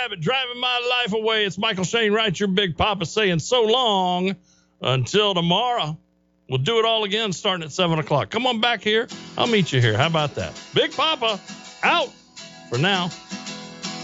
Rabbit driving my life away. It's Michael Shane Wright, your Big Papa, saying so long until tomorrow. We'll do it all again starting at 7 o'clock. Come on back here. I'll meet you here. How about that? Big Papa out for now.